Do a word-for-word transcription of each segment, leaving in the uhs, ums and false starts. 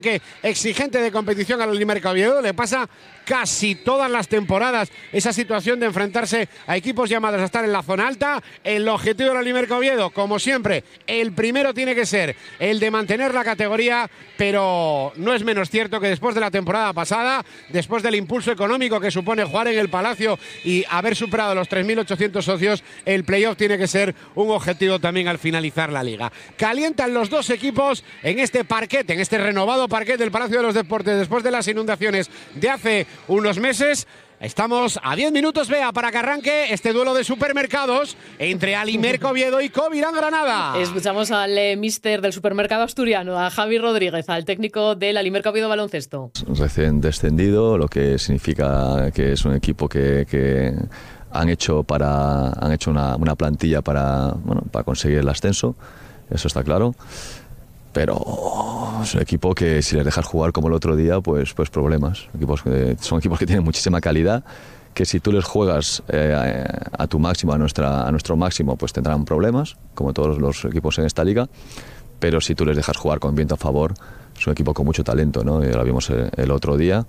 que exigente de competición al Limerca Oviedo, le pasa casi todas las temporadas esa situación de enfrentarse a equipos llamados a estar en la zona alta. El objetivo del Limerca Oviedo, como siempre, el primero tiene que ser el de mantener la categoría, pero no es menos cierto que después de la temporada pasada, después del impulso económico que supone jugar en el Palacio y haber superado los tres mil ochocientos socios, el playoff tiene que ser un objetivo también al finalizar la liga. Calientan los dos equipos en este parquet, en este renovado parquet del Palacio de los Deportes después de las inundaciones de hace unos meses. Estamos a diez minutos, vea, para que arranque este duelo de supermercados entre Limerca Oviedo y Covirán Granada. Escuchamos al eh, míster del supermercado asturiano, a Javi Rodríguez, al técnico del Limerca Oviedo Baloncesto. Recién descendido, lo que significa que es un equipo que, que han hecho, para, han hecho una, una plantilla para, bueno, para conseguir el ascenso, eso está claro. Pero es un equipo que si les dejas jugar como el otro día, pues, pues problemas. Equipos que, son equipos que tienen muchísima calidad, que si tú les juegas eh, a tu máximo, a, nuestra, a nuestro máximo, pues tendrán problemas, como todos los equipos en esta liga. Pero si tú les dejas jugar con viento a favor, es un equipo con mucho talento, ¿no? Y lo vimos el, el otro día.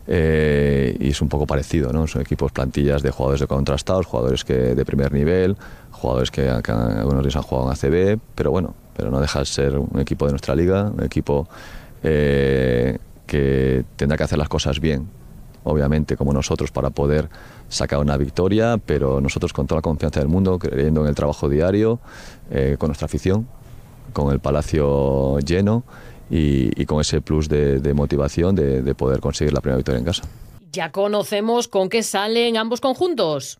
Eh, y es un poco parecido, ¿no? Son equipos, plantillas de jugadores de contrastados, jugadores que de primer nivel, jugadores que, que algunos días han jugado en A C B, pero bueno, pero no deja de ser un equipo de nuestra liga, un equipo eh, que tendrá que hacer las cosas bien, obviamente, como nosotros, para poder sacar una victoria, pero nosotros con toda la confianza del mundo, creyendo en el trabajo diario, eh, con nuestra afición, con el Palacio lleno y, y con ese plus de, de motivación de, de poder conseguir la primera victoria en casa. Ya conocemos con qué salen ambos conjuntos.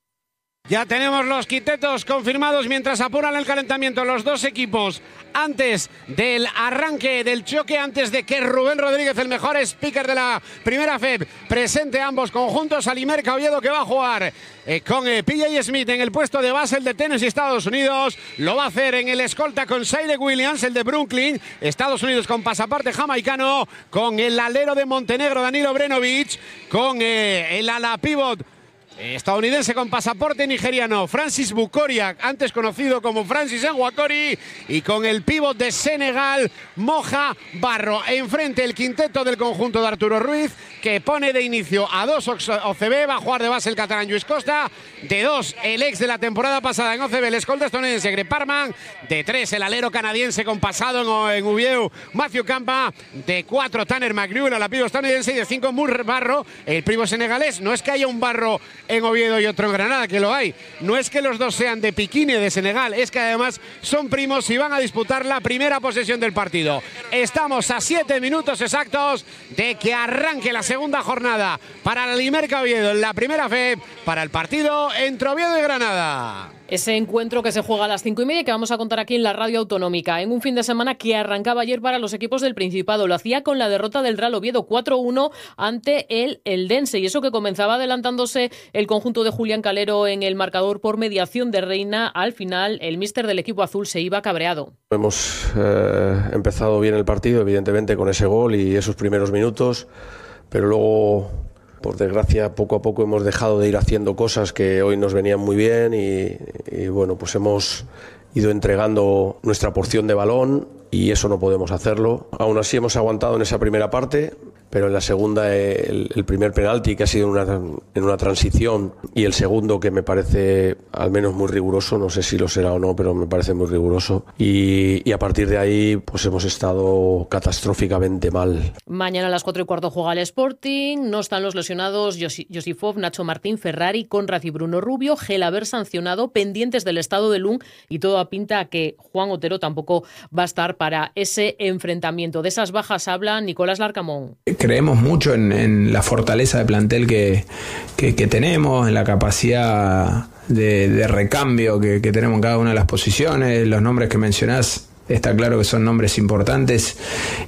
Ya tenemos los quintetos confirmados mientras apuran el calentamiento los dos equipos antes del arranque del choque, antes de que Rubén Rodríguez, el mejor speaker de la primera F E B, presente ambos conjuntos. A Limerca Oviedo, que va a jugar eh, con eh, P J Smith en el puesto de base, el de Tennessee, Estados Unidos. Lo va a hacer en el escolta con Shire Williams, el de Brooklyn, Estados Unidos, con pasaporte jamaicano, con el alero de Montenegro, Danilo Brenovic, con eh, el ala pivot estadounidense con pasaporte nigeriano, Francis Bukoria, antes conocido como Francis Nwakori, y con el pívot de Senegal, Moja Barro. Enfrente el quinteto del conjunto de Arturo Ruiz, que pone de inicio a dos O C B, va a jugar de base el catalán Lluís Costa, de dos el ex de la temporada pasada en O C B, el escolta estadounidense Greg Parman, de tres el alero canadiense con pasado en, en Uvieu, Matthew Campa, de cuatro Tanner McGrew, el pívot estadounidense, y de cinco Mur Barro, el primo senegalés. No es que haya un Barro en Oviedo y otro en Granada, que lo hay. No es que los dos sean de Piquine, de Senegal, es que además son primos y van a disputar la primera posesión del partido. Estamos a siete minutos exactos de que arranque la segunda jornada para la Limerca Oviedo en la primera F E B, para el partido entre Oviedo y Granada. Ese encuentro que se juega a las cinco y media y que vamos a contar aquí en la radio autonómica, en un fin de semana que arrancaba ayer para los equipos del Principado. Lo hacía con la derrota del Real Oviedo cuatro uno ante el Eldense, y eso que comenzaba adelantándose el conjunto de Julián Calero en el marcador por mediación de Reina. Al final el míster del equipo azul se iba cabreado. Hemos eh, empezado bien el partido, evidentemente, con ese gol y esos primeros minutos, pero luego, por desgracia, poco a poco hemos dejado de ir haciendo cosas que hoy nos venían muy bien y, y bueno, pues hemos ido entregando nuestra porción de balón y eso no podemos hacerlo. Aún así hemos aguantado en esa primera parte, pero en la segunda el, el primer penalti, que ha sido una, en una transición, y el segundo, que me parece al menos muy riguroso, no sé si lo será o no, pero me parece muy riguroso, y, y a partir de ahí pues hemos estado catastróficamente mal. Mañana a las cuatro y cuarto juega el Sporting, no están los lesionados Josifov, Nacho Martín, Ferrari, Conrad y Bruno Rubio, Gelaber sancionado, pendientes del estado de Lung, y todo apunta a que Juan Otero tampoco va a estar para ese enfrentamiento. De esas bajas habla Nicolás Larcamón. Creemos mucho en, en la fortaleza de plantel que, que, que tenemos, en la capacidad de, de recambio que, que tenemos en cada una de las posiciones. Los nombres que mencionás, está claro que son nombres importantes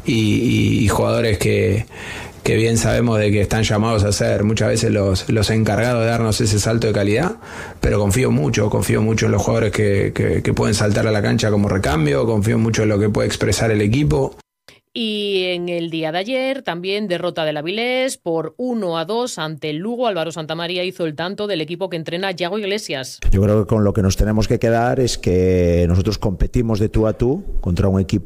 y, y, y jugadores que, que bien sabemos de que están llamados a ser muchas veces los, los encargados de darnos ese salto de calidad, pero confío mucho, confío mucho en los jugadores que, que, que pueden saltar a la cancha como recambio, confío mucho en lo que puede expresar el equipo. Y en el día de ayer también derrota del Avilés por uno a dos ante el Lugo. Álvaro Santamaría hizo el tanto del equipo que entrena Yago Iglesias. Yo creo que con lo que nos tenemos que quedar es que nosotros competimos de tú a tú contra un equipo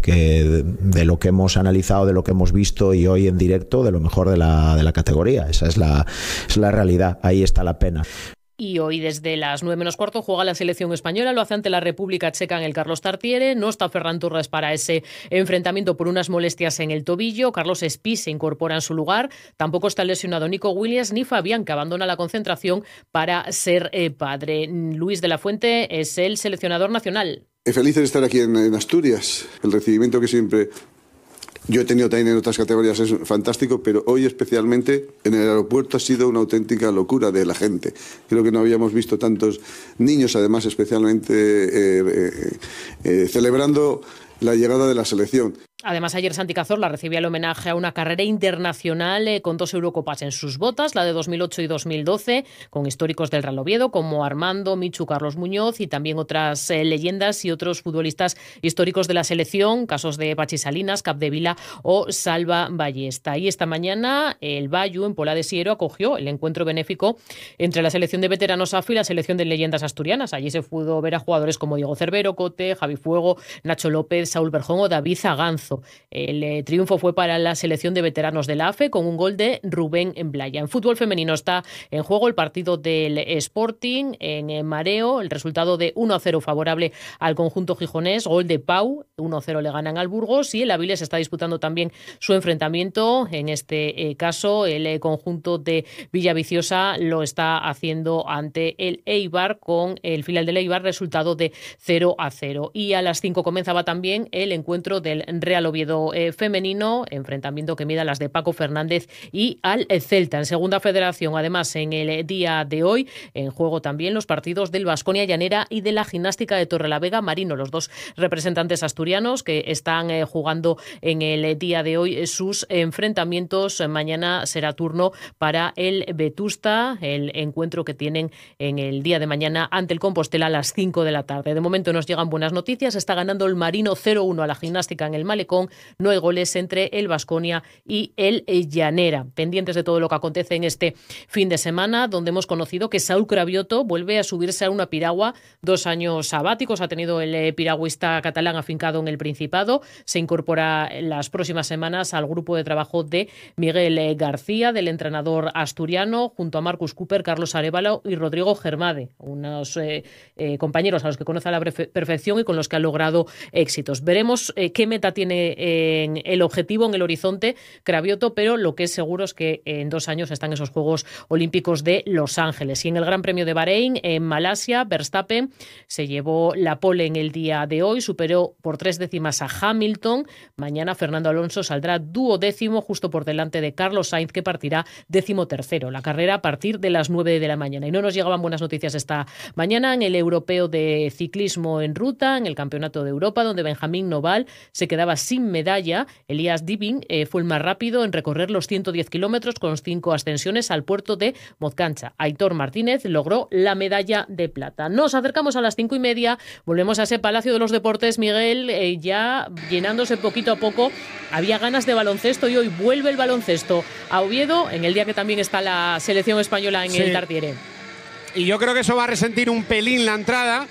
que de, de lo que hemos analizado, de lo que hemos visto y hoy en directo, de lo mejor de la, de la categoría. Esa es la, es la realidad, ahí está la pena. Y hoy desde las nueve menos cuarto juega la selección española, lo hace ante la República Checa en el Carlos Tartiere. No está Ferran Torres para ese enfrentamiento por unas molestias en el tobillo. Carlos Espí se incorpora en su lugar. Tampoco está lesionado Nico Williams ni Fabián, que abandona la concentración para ser eh, padre. Luis de la Fuente es el seleccionador nacional. Feliz de estar aquí en, en Asturias. El recibimiento que siempre yo he tenido también en otras categorías es fantástico, pero hoy especialmente en el aeropuerto ha sido una auténtica locura de la gente. Creo que no habíamos visto tantos niños, además especialmente eh, eh, eh, celebrando la llegada de la selección. Además, ayer Santi Cazorla recibía el homenaje a una carrera internacional eh, con dos Eurocopas en sus botas, la de dos mil ocho y dos mil doce, con históricos del Real Oviedo como Armando, Michu, Carlos Muñoz y también otras eh, leyendas y otros futbolistas históricos de la selección, casos de Pachi Salinas, Capdevila o Salva Ballesta. Y esta mañana el Bayu en Pola de Siero acogió el encuentro benéfico entre la selección de veteranos A F y la selección de leyendas asturianas. Allí se pudo ver a jugadores como Diego Cervero, Cote, Javi Fuego, Nacho López, Saúl Berjón o David Zaganzo. El eh, triunfo fue para la selección de veteranos de la A F E con un gol de Rubén Blaya. En fútbol femenino está en juego el partido del Sporting en eh, Mareo, el resultado de uno a cero favorable al conjunto gijonés, gol de Pau, uno a cero le ganan al Burgos, y el Avilés está disputando también su enfrentamiento. En este eh, caso el eh, conjunto de Villaviciosa lo está haciendo ante el Eibar con el filial del Eibar, resultado de cero a cero. Y a las cinco comenzaba también el encuentro del Real Oviedo eh, femenino, enfrentamiento que mida las de Paco Fernández y al Celta. En segunda federación, además, en el día de hoy, en juego también los partidos del Baskonia Llanera y de la Gimnástica de Torrelavega Marino, los dos representantes asturianos que están eh, jugando en el día de hoy sus enfrentamientos. Mañana será turno para el Vetusta, el encuentro que tienen en el día de mañana ante el Compostela a las cinco de la tarde. De momento nos llegan buenas noticias, está ganando el Marino cero uno a la Gimnástica en el Malecón. No hay goles entre el Baskonia y el Llanera. Pendientes de todo lo que acontece en este fin de semana, donde hemos conocido que Saúl Cravioto vuelve a subirse a una piragua. Dos años sabáticos ha tenido el piragüista catalán afincado en el Principado. Se incorpora en las próximas semanas al grupo de trabajo de Miguel García, del entrenador asturiano, junto a Marcus Cooper, Carlos Arévalo y Rodrigo Germade, unos eh, eh, compañeros a los que conoce a la perfección y con los que ha logrado éxitos. Veremos eh, qué meta tiene en el objetivo, en el horizonte, Cravioto, pero lo que es seguro es que en dos años están esos Juegos Olímpicos de Los Ángeles. Y en el Gran Premio de Bahrein, en Malasia, Verstappen se llevó la pole en el día de hoy, superó por tres décimas a Hamilton. Mañana Fernando Alonso saldrá duodécimo, justo por delante de Carlos Sainz, que partirá décimo tercero. La carrera a partir de las nueve de la mañana. Y no nos llegaban buenas noticias esta mañana en el Europeo de Ciclismo en Ruta, en el Campeonato de Europa, donde Benjamín Noval se quedaba sin medalla. Elías Dibing eh, fue el más rápido en recorrer los ciento diez kilómetros con cinco ascensiones al puerto de Mozcancha. Aitor Martínez logró la medalla de plata. Nos acercamos a las cinco y media, volvemos a ese Palacio de los Deportes, Miguel, eh, ya llenándose poquito a poco. Había ganas de baloncesto y hoy vuelve el baloncesto a Oviedo, en el día que también está la selección española en sí. el Tartiere. Y yo creo que eso va a resentir un pelín la entrada.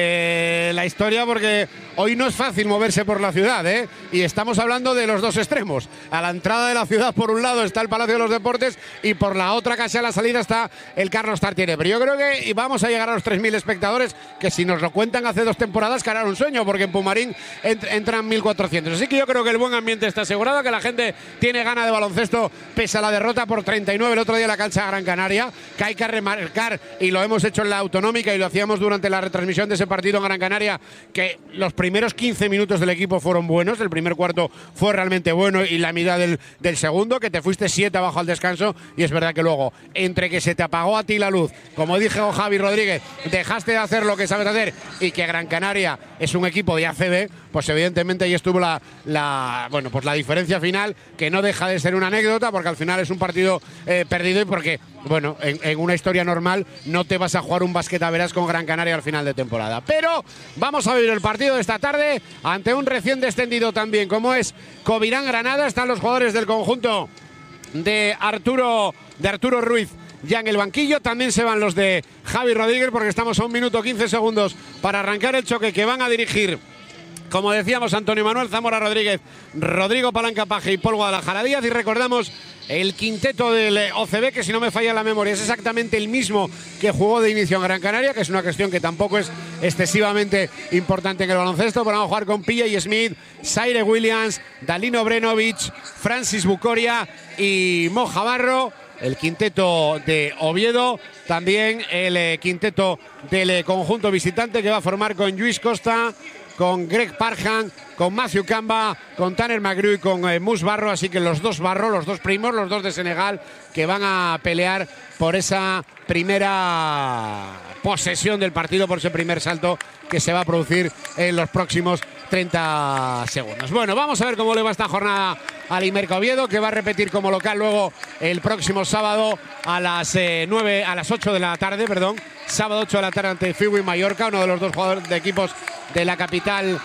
Eh, la historia, porque hoy no es fácil moverse por la ciudad, ¿eh? Y estamos hablando de los dos extremos. A la entrada de la ciudad, por un lado, está el Palacio de los Deportes y por la otra, casi a la salida, está el Carlos Tartiere. Pero yo creo que vamos a llegar a los tres mil espectadores, que si nos lo cuentan hace dos temporadas, que era un sueño, porque en Pumarín ent entran mil cuatrocientos. Así que yo creo que el buen ambiente está asegurado, que la gente tiene ganas de baloncesto, pese a la derrota por treinta y nueve el otro día en la cancha de Gran Canaria, que hay que remarcar, y lo hemos hecho en la autonómica y lo hacíamos durante la retransmisión de ese partido en Gran Canaria, que los primeros quince minutos del equipo fueron buenos, el primer cuarto fue realmente bueno y la mitad del, del segundo, que te fuiste siete abajo al descanso, y es verdad que luego, entre que se te apagó a ti la luz, como dije Javi Rodríguez, dejaste de hacer lo que sabes hacer, y que Gran Canaria es un equipo de A C B, pues evidentemente ahí estuvo la, la, bueno, pues la diferencia final, que no deja de ser una anécdota, porque al final es un partido eh, perdido, y porque, bueno, en, en una historia normal no te vas a jugar un básquet a veras con Gran Canaria al final de temporada. Pero vamos a vivir el partido de esta tarde ante un recién descendido también, como es Covirán Granada. Están los jugadores del conjunto de Arturo, de Arturo Ruiz ya en el banquillo. También se van los de Javi Rodríguez, porque estamos a un minuto quince segundos para arrancar el choque que van a dirigir Como decíamos, Antonio Manuel Zamora Rodríguez, Rodrigo Palanca Paje y Paul Guadalajara Díaz. Y recordamos el quinteto del O C B, que si no me falla la memoria es exactamente el mismo que jugó de inicio en Gran Canaria, que es una cuestión que tampoco es excesivamente importante en el baloncesto. Pero vamos a jugar con P J Smith, Zaire Williams, Dalino Brenovic, Francis Bucoria y Moja Barro. El quinteto de Oviedo, también el eh, quinteto del eh, conjunto visitante, que va a formar con Lluís Costa, con Greg Parham, con Matthew Kamba, con Tanner Magriu y con eh, Mus Barro. Así que los dos Barro, los dos primos, los dos de Senegal, que van a pelear por esa primera posesión del partido, por ese primer salto que se va a producir en los próximos treinta segundos. Bueno, vamos a ver cómo le va esta jornada al Imerca Oviedo, que va a repetir como local luego el próximo sábado a las eh, nueve, a las ocho de la tarde, perdón, sábado ocho de la tarde ante Fiwi Mallorca, uno de los dos jugadores de equipos de la capital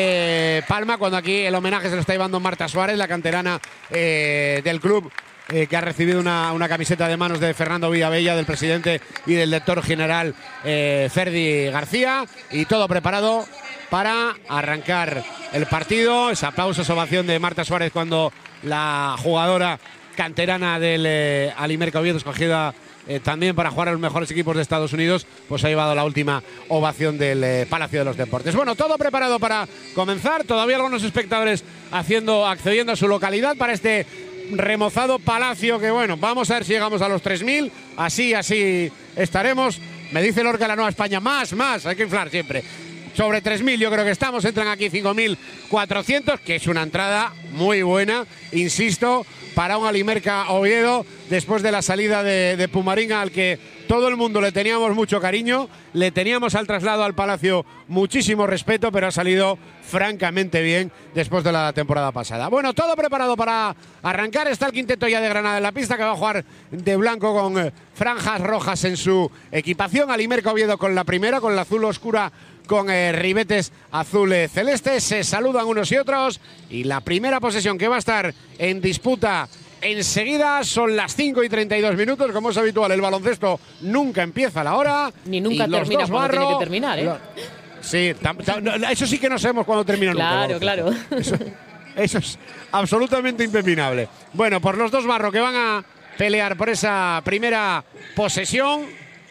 de Palma, cuando aquí el homenaje se lo está llevando Marta Suárez, la canterana eh, del club, eh, que ha recibido una, una camiseta de manos de Fernando Villavella, del presidente y del director general eh, Ferdi García, y todo preparado para arrancar el partido. Esa aplauso, esa ovación de Marta Suárez cuando la jugadora canterana del eh, Alimerca Oviedo, escogida eh, también para jugar a los mejores equipos de Estados Unidos, pues ha llevado la última ovación del eh, Palacio de los Deportes. Bueno, todo preparado para comenzar. Todavía algunos espectadores haciendo, accediendo a su localidad para este remozado palacio, que bueno, vamos a ver si llegamos a los tres mil. Así, así estaremos. Me dice Lorca de la Nueva España, más, más, hay que inflar siempre. Sobre tres mil yo creo que estamos, entran aquí cinco mil cuatrocientos, que es una entrada muy buena, insisto, para un Alimerca Oviedo, después de la salida de, de Pumaringa, al que todo el mundo le teníamos mucho cariño, le teníamos al traslado al Palacio muchísimo respeto, pero ha salido francamente bien después de la temporada pasada. Bueno, todo preparado para arrancar. Está el quinteto ya de Granada en la pista, que va a jugar de blanco con eh, franjas rojas en su equipación. Alimerca Oviedo con la primera, con la azul oscura, con eh, ribetes azul eh, celeste. Se saludan unos y otros, y la primera posesión que va a estar en disputa enseguida son las cinco y treinta y dos minutos. Como es habitual, el baloncesto nunca empieza a la hora. Ni nunca termina cuando Barro, tiene que terminar, ¿eh? Lo, sí, tam, tam, eso sí que no sabemos cuándo termina. Claro, nunca, claro. Eso, eso es absolutamente impepinable. Bueno, por los dos Barro, que van a pelear por esa primera posesión.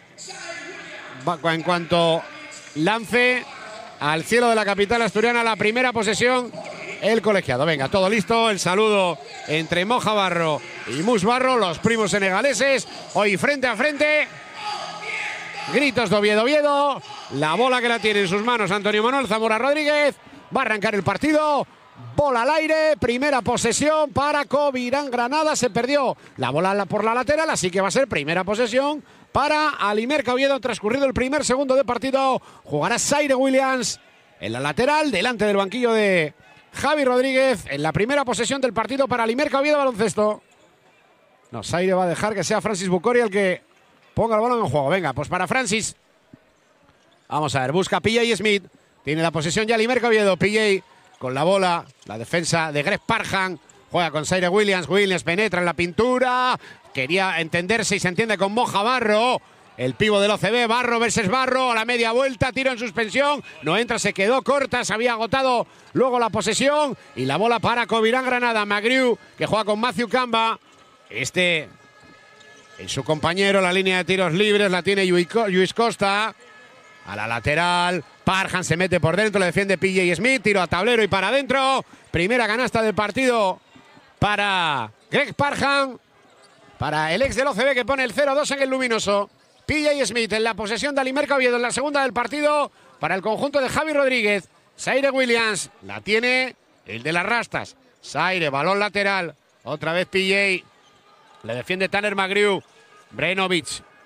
En cuanto lance al cielo de la capital asturiana la primera posesión, el colegiado. Venga, todo listo. El saludo entre Moja Barro y Mus Barro, los primos senegaleses, hoy frente a frente. Gritos de Oviedo, Oviedo. La bola que la tiene en sus manos Antonio Manuel Zamora Rodríguez. Va a arrancar el partido. Bola al aire, primera posesión para Covirán Granada. Se perdió la bola por la lateral, así que va a ser primera posesión para Alimerca Oviedo. Transcurrido el primer segundo de partido, jugará Zaire Williams en la lateral, delante del banquillo de Javi Rodríguez, en la primera posesión del partido para Alimerca Oviedo baloncesto. No, Zaire va a dejar que sea Francis Bucoria el que ponga el balón en juego. Venga, pues para Francis. Vamos a ver, busca P J Smith. Tiene la posesión ya Alimerca Oviedo. P J con la bola, la defensa de Greg Parham. Juega con Zaire Williams. Williams penetra en la pintura. Quería entenderse y se entiende con Moja Barro. El pivo del O C B, Barro versus Barro, a la media vuelta, tiro en suspensión. No entra, se quedó corta, se había agotado luego la posesión. Y la bola para Covirán Granada. Magriu, que juega con Matthew Kamba. Este, en su compañero, la línea de tiros libres, la tiene Lluís Costa. A la lateral, Parham se mete por dentro, le defiende P J Smith, tiro a tablero y para adentro. Primera canasta del partido para Greg Parham, para el ex del O C B, que pone el cero dos en el luminoso. P J Smith en la posesión de Alimerca Oviedo en la segunda del partido para el conjunto de Javi Rodríguez. Zaire Williams, la tiene el de las rastas. Zaire, balón lateral, otra vez P J, le defiende Tanner Magriu. Brenovic,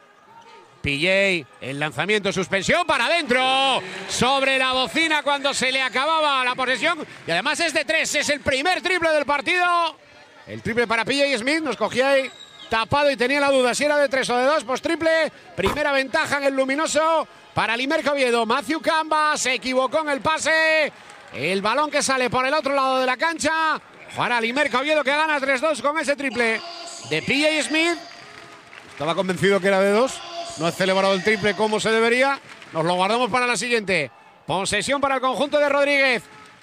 P J, el lanzamiento, suspensión para adentro, sobre la bocina cuando se le acababa la posesión, y además es de tres, es el primer triple del partido. El triple para P J Smith, nos cogía ahí tapado y tenía la duda si era de tres o de dos, pues triple, primera ventaja en el luminoso para Alimerca Oviedo. Matthew Kamba se equivocó en el pase, el balón que sale por el otro lado de la cancha, para Alimerca Oviedo, que gana tres dos con ese triple de P J Smith. Estaba convencido que era de dos. No ha celebrado el triple como se debería. Nos lo guardamos para la siguiente. Posesión para el conjunto de Rodríguez.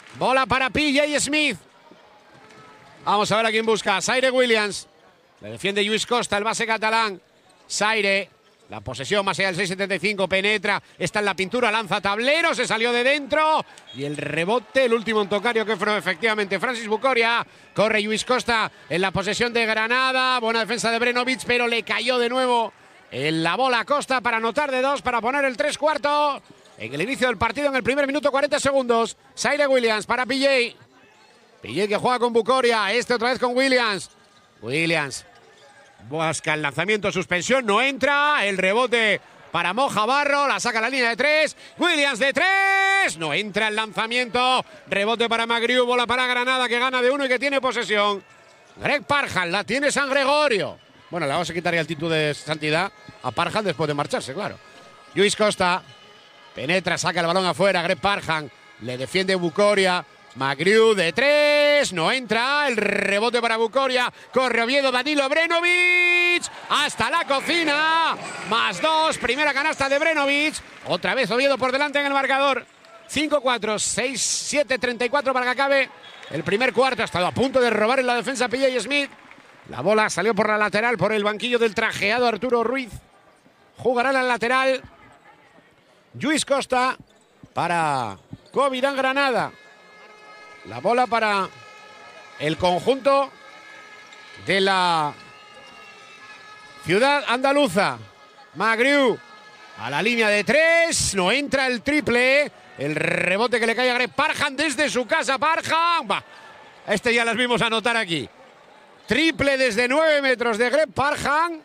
Bola para P J Smith. Vamos a ver a quién busca. Zaire Williams. Le defiende Lluís Costa, el base catalán. Zaire. La posesión más allá del seis setenta y cinco. Penetra. Está en la pintura. Lanza tablero. Se salió de dentro. Y el rebote. El último en tocario que fue efectivamente Francis Bucoria. Corre Lluís Costa en la posesión de Granada. Buena defensa de Brenovic, pero le cayó de nuevo en la bola Costa para anotar de dos. Para poner el tres cuarto. En el inicio del partido, en el primer minuto, cuarenta segundos. Zaire Williams para P J. P J que juega con Bucoria. Este otra vez con Williams. Williams. Busca el lanzamiento, suspensión, no entra. El rebote para Moja Barro. La saca a la línea de tres. Williams de tres. No entra el lanzamiento. Rebote para Magriu. Bola para Granada que gana de uno y que tiene posesión. Greg Parham. La tiene San Gregorio. Bueno, le vamos a quitar ya el título de santidad a Parham después de marcharse, claro. Lluís Costa. Penetra, saca el balón afuera. Greg Parham. Le defiende Bucoria. Magriu de tres, no entra, el rebote para Bucoria, corre Oviedo, Danilo Brenovic, hasta la cocina, más dos, primera canasta de Brenovic, otra vez Oviedo por delante en el marcador, cinco cuatro, seis siete, treinta y cuatro para que acabe el primer cuarto. Ha estado a punto de robar en la defensa P J Smith, la bola salió por la lateral, por el banquillo del trajeado Arturo Ruiz, jugará en la lateral Lluís Costa para Covirán Granada. La bola para el conjunto de la ciudad andaluza. Magriu a la línea de tres. No entra el triple. El rebote que le cae a Greg Parham desde su casa. Parham. Bah, este ya las vimos anotar aquí. Triple desde nueve metros de Greg Parham.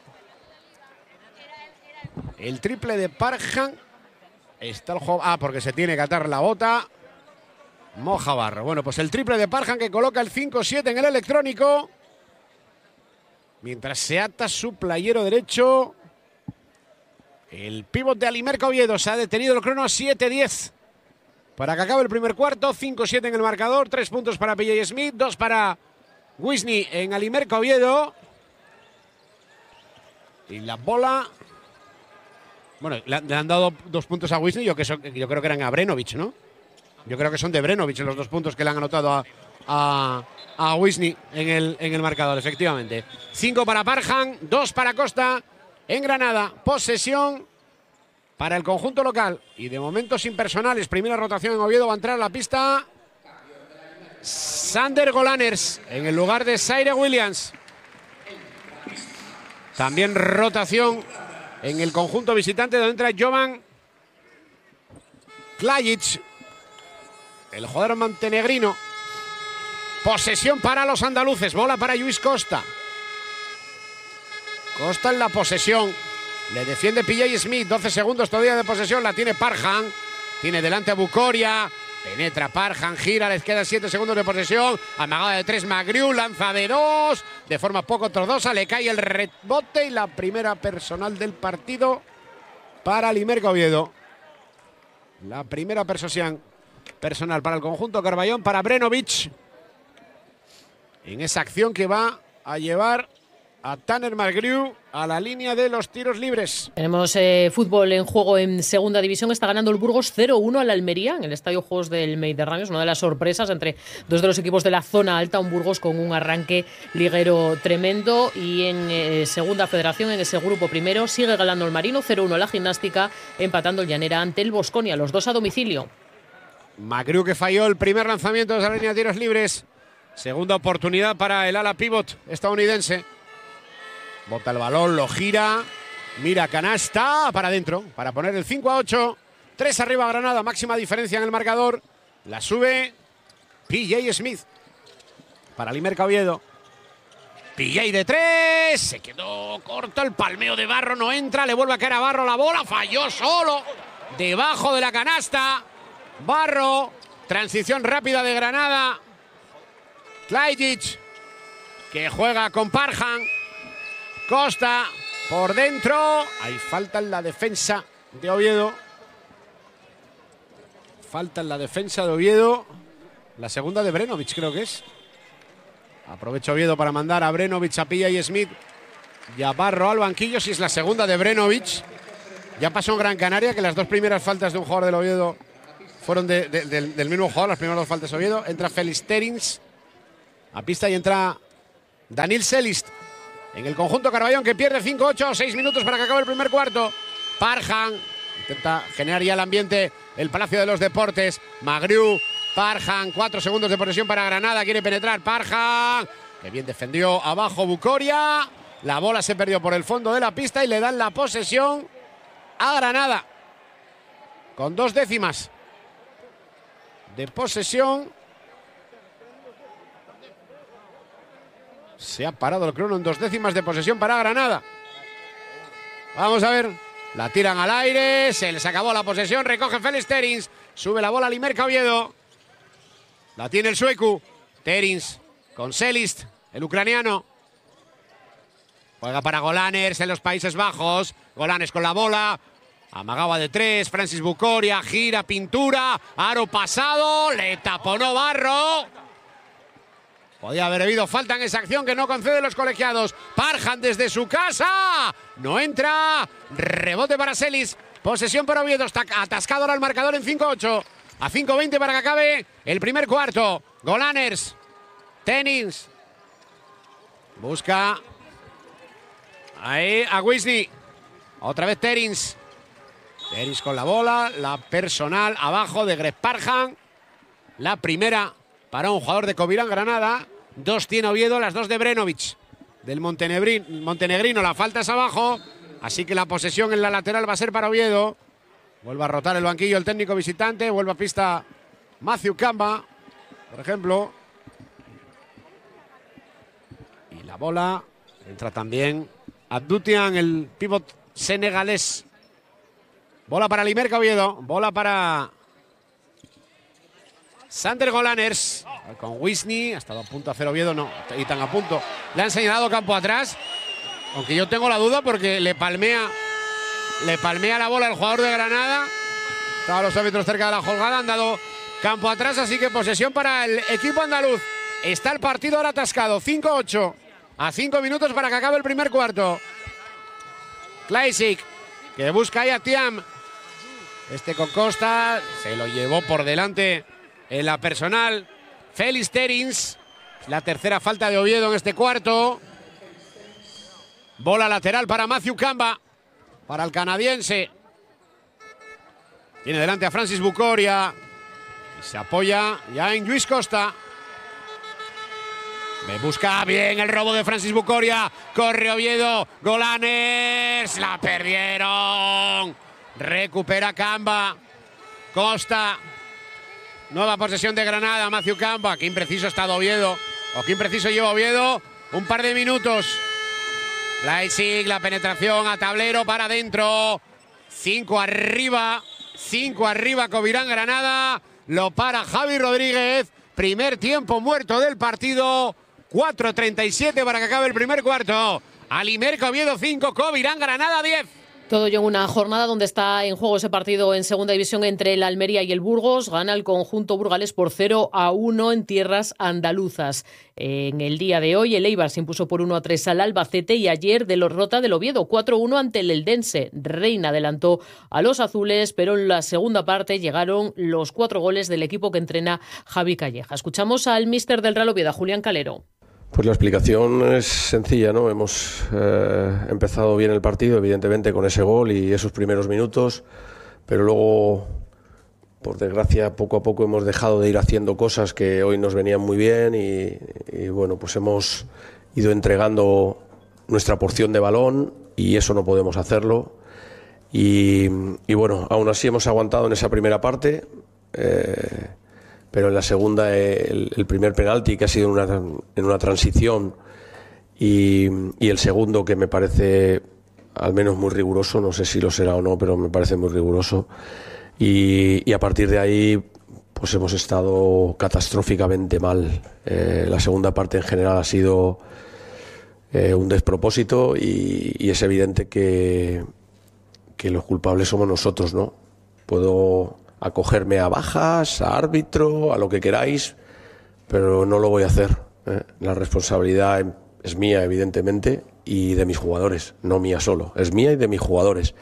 El triple de Parham. Está el juego. Ah, porque se tiene que atar la bota. Moja Barro. Bueno, pues el triple de Parham que coloca el cinco siete en el electrónico. Mientras se ata su playero derecho. El pívot de Alimerca Oviedo. Se ha detenido el crono a siete diez. Para que acabe el primer cuarto. cinco siete en el marcador. Tres puntos para P J Smith. Dos para Wisney en Alimerca Oviedo. Y la bola... Bueno, le han, le han dado dos puntos a Wisney. Yo, que so, yo creo que eran a Brenovic, ¿no? Yo creo que son de Brenovic los dos puntos que le han anotado a, a, a Wisney en el, en el marcador, efectivamente. Cinco para Parham, dos para Costa en Granada. Posesión para el conjunto local. Y de momento sin personales. Primera rotación en Oviedo. Va a entrar a la pista Sander Golaners en el lugar de Zaire Williams. También rotación en el conjunto visitante donde entra Jovan Klajic, el jugador montenegrino. Posesión para los andaluces. Bola para Lluís Costa. Costa en la posesión. Le defiende P J Smith. doce segundos todavía de posesión. La tiene Parham. Tiene delante a Bucoria. Penetra Parham. Gira. Les quedan siete segundos de posesión. Amagada de tres Magriu. Lanza de dos. De forma poco ortodoxa. Le cae el rebote. Y la primera personal del partido para Alimerca Oviedo. La primera persona personal para el conjunto Carballón, para Brenovic, en esa acción que va a llevar a Tanner Magriu a la línea de los tiros libres. Tenemos eh, fútbol en juego en segunda división. Está ganando el Burgos cero uno al Almería en el Estadio Juegos del Mediterráneo. Es una de las sorpresas entre dos de los equipos de la zona alta. Un Burgos con un arranque liguero tremendo. Y en eh, segunda federación, en ese grupo primero, sigue ganando el Marino cero uno a la Gimnástica, empatando el Llanera ante el Baskonia, los dos a domicilio. Magriu que falló el primer lanzamiento de la línea de tiros libres. Segunda oportunidad para el ala pívot estadounidense. Bota el balón, lo gira. Mira, canasta para adentro. Para poner el cinco a ocho. tres arriba Granada. Máxima diferencia en el marcador. La sube P J Smith. Para Alimerca Oviedo. P J de tres. Se quedó corto. El palmeo de Barro no entra. Le vuelve a caer a Barro la bola. Falló solo. Debajo de la canasta. Barro, transición rápida de Granada. Klajic, que juega con Parham. Costa, por dentro. Hay falta en la defensa de Oviedo. Falta en la defensa de Oviedo. La segunda de Brenovic, creo que es. Aprovecha Oviedo para mandar a Brenovic, a P J Smith y a Barro al banquillo. Si es la segunda de Brenovic. Ya pasó en Gran Canaria que las dos primeras faltas de un jugador del Oviedo fueron de, de, de, del mismo jugador, las primeras dos faltas de Oviedo. Entra Félix Terins a pista y entra Daniel Selist en el conjunto Carballón, que pierde cinco ocho, seis minutos para que acabe el primer cuarto. Parham intenta generar ya el ambiente, el Palacio de los Deportes. Magriu, Parham, cuatro segundos de posesión para Granada, quiere penetrar Parham, que bien defendió abajo Bucoria. La bola se perdió por el fondo de la pista y le dan la posesión a Granada, con dos décimas de posesión. Se ha parado el crono en dos décimas de posesión para Granada. Vamos a ver. La tiran al aire. Se les acabó la posesión. Recoge Félix Terins. Sube la bola Limerka Oviedo. La tiene el sueco. Terins con Selist, el ucraniano. Juega para Golaners en los Países Bajos. Golaners con la bola. Amagaba de tres. Francis Bucoria. Gira, pintura. Aro pasado. Le taponó Barro. Podía haber habido falta en esa acción que no concede los colegiados. Parham desde su casa. No entra. Rebote para Selis. Posesión para Oviedo. Está atascado ahora el marcador en cinco ocho. A cinco veinte para que acabe el primer cuarto. Golaners. Terins. Busca. Ahí a Wisny. Otra vez Terins. Terins con la bola. La personal abajo de Greg Parham. La primera para un jugador de Covirán Granada. Dos tiene Oviedo, las dos de Brenovic, del montenegrino. La falta es abajo, así que la posesión en la lateral va a ser para Oviedo. Vuelve a rotar el banquillo el técnico visitante. Vuelve a pista Matthew Kamba, por ejemplo. Y la bola entra también Abdutian, el pívot senegalés. Bola para Limerka Oviedo. Bola para Sander Golaners. Con Wisny. Ha estado a punto de hacer Oviedo. No, y tan a punto. Le han señalado campo atrás. Aunque yo tengo la duda porque le palmea. Le palmea la bola el jugador de Granada. Estaban los árbitros cerca de la jugada. Han dado campo atrás. Así que posesión para el equipo andaluz. Está el partido ahora atascado. cinco ocho. A cinco minutos para que acabe el primer cuarto. Kleisik, que busca ahí a Tiam. Este con Costa. Se lo llevó por delante en la personal. Félix Terins. La tercera falta de Oviedo en este cuarto. Bola lateral para Matthew Kamba. Para el canadiense. Tiene delante a Francis Bucoria. Y se apoya ya en Lluís Costa. Me busca bien el robo de Francis Bucoria. Corre Oviedo. Golaners. La perdieron. Recupera Kamba. Costa. Nueva posesión de Granada. Matthew Kamba. Qué impreciso ha estado Oviedo. O qué impreciso lleva Oviedo. Un par de minutos. Leipzig, la penetración a tablero para adentro. Cinco arriba. Cinco arriba Covirán Granada. Lo para Javi Rodríguez. Primer tiempo muerto del partido. cuatro treinta y siete para que acabe el primer cuarto. Limerka Oviedo cinco, Covirán Granada diez. Todo ello en una jornada donde está en juego ese partido en segunda división entre el Almería y el Burgos. Gana el conjunto burgalés por cero a uno en tierras andaluzas. En el día de hoy el Eibar se impuso por uno a tres al Albacete y ayer de los Rota del Oviedo cuatro a uno ante el Eldense. Reina adelantó a los azules, pero en la segunda parte llegaron los cuatro goles del equipo que entrena Javi Calleja. Escuchamos al míster del Real Oviedo, Julián Calero. Pues la explicación es sencilla, ¿no? Hemos eh, empezado bien el partido, evidentemente, con ese gol y esos primeros minutos, pero luego, por desgracia, poco a poco hemos dejado de ir haciendo cosas que hoy nos venían muy bien y, y bueno, pues hemos ido entregando nuestra porción de balón y eso no podemos hacerlo. Y, y bueno, aún así hemos aguantado en esa primera parte. Eh, Pero en la segunda, el, el primer penalti que ha sido en una, en una transición y, y el segundo que me parece al menos muy riguroso, no sé si lo será o no, pero me parece muy riguroso. Y, y a partir de ahí pues hemos estado catastróficamente mal. Eh, la segunda parte en general ha sido eh, un despropósito y, y es evidente que, que los culpables somos nosotros, ¿no? Puedo acogerme a bajas, a árbitro, a lo que queráis, pero no lo voy a hacer, ¿eh? La responsabilidad es mía, evidentemente, y de mis jugadores, no mía solo, es mía y de mis jugadores.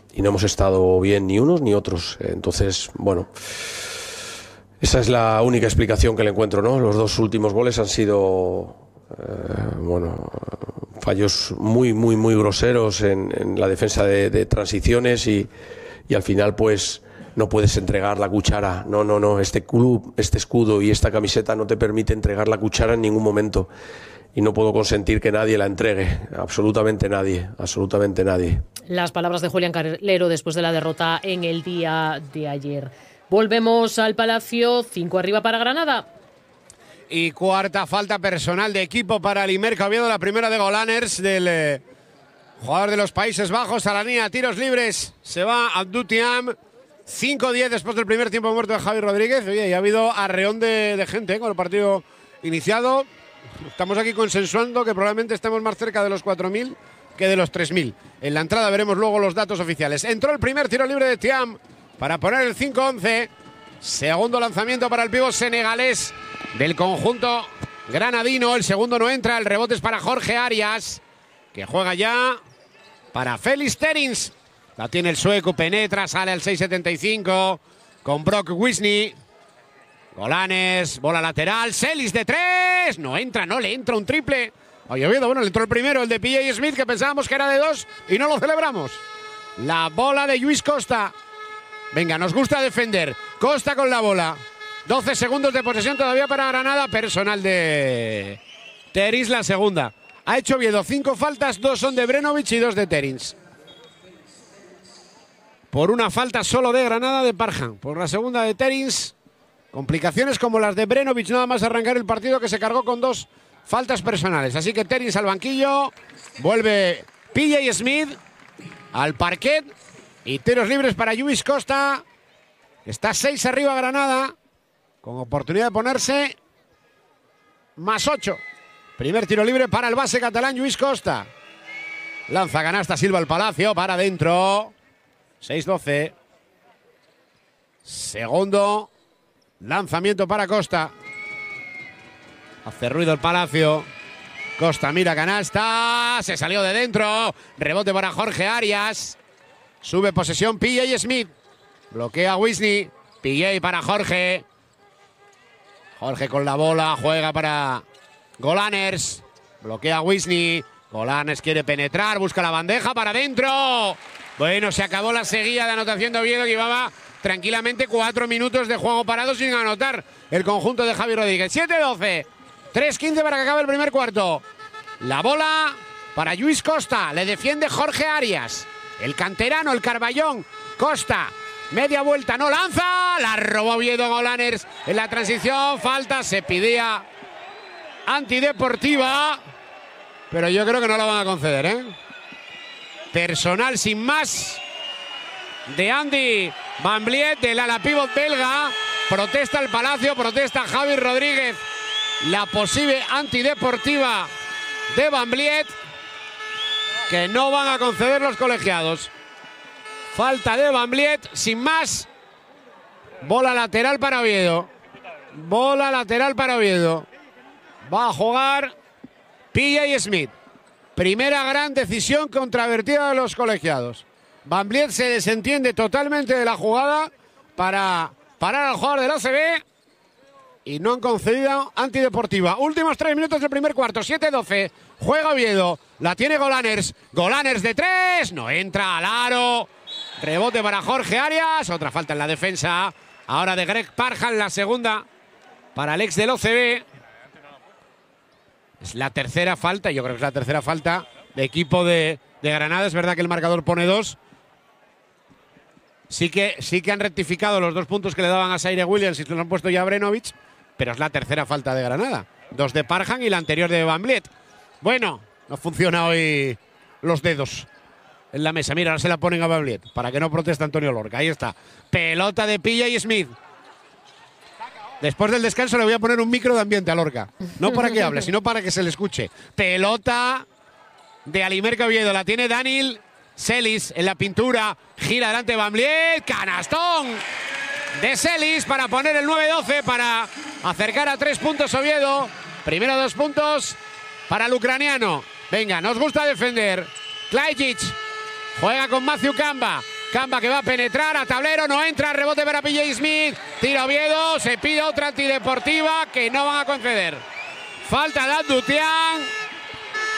y no hemos estado bien ni unos ni otros. Entonces, bueno, esa es la única explicación que le encuentro, ¿no? Los dos últimos goles han sido, eh, bueno, fallos muy, muy, muy groseros en, en la defensa de, de transiciones y, y al final, pues, no puedes entregar la cuchara. No, no, no. Este club, este escudo y esta camiseta no te permite entregar la cuchara en ningún momento. Y no puedo consentir que nadie la entregue. Absolutamente nadie. Absolutamente nadie. Las palabras de Julián Carlero después de la derrota en el día de ayer. Volvemos al Palacio. Cinco arriba para Granada. Y cuarta falta personal de equipo para el Imerca Oviedo. La primera de Golaners, del eh, jugador de los Países Bajos. A la línea, tiros libres. Se va Abdou Thiam. cinco diez después del primer tiempo muerto de Javi Rodríguez. Oye, y ha habido arreón de, de gente ¿eh? con el partido iniciado. Estamos aquí consensuando que probablemente estemos más cerca de los cuatro mil que de los tres mil. En la entrada veremos luego los datos oficiales. Entró el primer tiro libre de Thiam para poner el cinco once. Segundo lanzamiento para el pívot senegalés del conjunto granadino. El segundo no entra. El rebote es para Jorge Arias, que juega ya para Félix Terins. La tiene el sueco, penetra, sale al seis setenta y cinco con Brock Wisney. Golanes, bola lateral, Celis de tres. No entra, no le entra un triple. Oye, Oviedo, bueno, le entró el primero, el de P J Smith, que pensábamos que era de dos y no lo celebramos. La bola de Lluís Costa. Venga, nos gusta defender. Costa con la bola. doce segundos de posesión todavía para Granada. Personal de Terins, la segunda. Ha hecho Oviedo cinco faltas, dos son de Brenovic y dos de Terins. Por una falta solo de Granada de Parham. Por la segunda de Terins. Complicaciones como las de Brenovic nada más arrancar el partido, que se cargó con dos faltas personales. Así que Terins al banquillo. Vuelve P J Smith al parquet. Y tiros libres para Lluís Costa. Está seis arriba Granada. Con oportunidad de ponerse más ocho. Primer tiro libre para el base catalán Lluís Costa. Lanza canasta Silva al Palacio para adentro. seis doce. Segundo lanzamiento para Costa. Hace ruido el Palacio. Costa mira canasta. Se salió de dentro. Rebote para Jorge Arias. Sube posesión P J Smith. Bloquea Wisney. P J para Jorge. Jorge con la bola. Juega para Golaners. Bloquea Wisney. Golaners quiere penetrar. Busca la bandeja para adentro. Bueno, se acabó la seguida de anotación de Oviedo, que llevaba tranquilamente cuatro minutos de juego parado sin anotar el conjunto de Javi Rodríguez. siete doce. tres quince para que acabe el primer cuarto. La bola para Lluís Costa. Le defiende Jorge Arias. El canterano, el Carballón. Costa. Media vuelta, no lanza. La robó Oviedo. Golaners en la transición. Falta, se pidía antideportiva. Pero yo creo que no la van a conceder, ¿eh? Personal sin más de Andy Van Vliet, del ala pívot belga. Protesta el Palacio, protesta Javi Rodríguez la posible antideportiva de Van Vliet, que no van a conceder los colegiados. Falta de Van Vliet, sin más. Bola lateral para Oviedo. Bola lateral para Oviedo. Va a jugar P J Smith. Primera gran decisión controvertida de los colegiados. Van Vliet se desentiende totalmente de la jugada para parar al jugador del A C B y no han concedido antideportiva. Últimos tres minutos del primer cuarto, siete doce. Juega Oviedo, la tiene Golaners. Golaners de tres, no entra al aro. Rebote para Jorge Arias, otra falta en la defensa. Ahora de Greg Parham, la segunda para el ex del O C B. Es la tercera falta, yo creo que es la tercera falta de equipo de, de Granada. Es verdad que el marcador pone dos. Sí que, sí que han rectificado los dos puntos que le daban a Zaire Williams y se los han puesto ya a Brenovic, pero es la tercera falta de Granada. Dos de Parham y la anterior de Van Vliet. Bueno, no funciona hoy los dedos en la mesa. Mira, ahora se la ponen a Van Vliet para que no proteste Antonio Lorca. Ahí está. Pelota de P J Smith. Después del descanso le voy a poner un micro de ambiente a Lorca. No para que hable, sino para que se le escuche. Pelota de Alimerca Oviedo. La tiene Daniel Celis en la pintura. Gira adelante Van Vliet. Canastón de Celis para poner el nueve doce, para acercar a tres puntos Oviedo. Primero dos puntos para el ucraniano. Venga, nos gusta defender. Klajic juega con Matthew Kamba. Camba que va a penetrar a tablero, no entra, rebote para P J Smith. Tira Oviedo, se pide otra antideportiva que no van a conceder. Falta de Adutian.